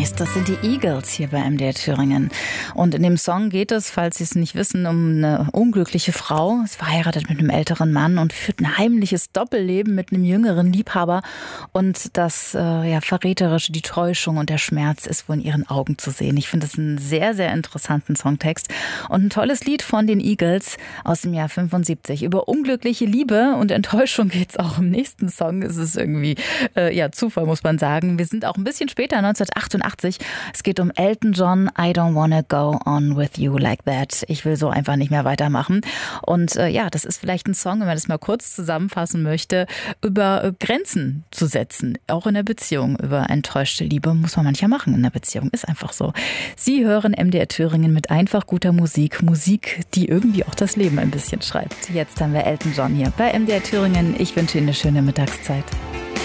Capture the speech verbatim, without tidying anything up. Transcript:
Nice. Das sind die Eagles hier bei M D R Thüringen. Und in dem Song geht es, falls Sie es nicht wissen, um eine unglückliche Frau. Sie ist verheiratet mit einem älteren Mann und führt ein heimliches Doppelleben mit einem jüngeren Liebhaber. Und das äh, ja, Verräterische, die Täuschung und der Schmerz ist wohl in ihren Augen zu sehen. Ich finde es einen sehr, sehr interessanten Songtext. Und ein tolles Lied von den Eagles aus dem Jahr fünfundsiebzig. Über unglückliche Liebe und Enttäuschung geht es auch im nächsten Song. Es ist irgendwie äh, ja Zufall, muss man sagen. Wir sind auch ein bisschen später, neunzehnhundertachtundachtzig. Es geht um Elton John, I Don't Wanna Go On With You Like That. Ich will so einfach nicht mehr weitermachen. Und äh, ja, das ist vielleicht ein Song, wenn man das mal kurz zusammenfassen möchte, über äh, Grenzen zu setzen. Auch in der Beziehung. Über enttäuschte Liebe muss man manchmal machen in der Beziehung. Ist einfach so. Sie hören M D R Thüringen mit einfach guter Musik. Musik, die irgendwie auch das Leben ein bisschen schreibt. Jetzt haben wir Elton John hier bei M D R Thüringen. Ich wünsche Ihnen eine schöne Mittagszeit.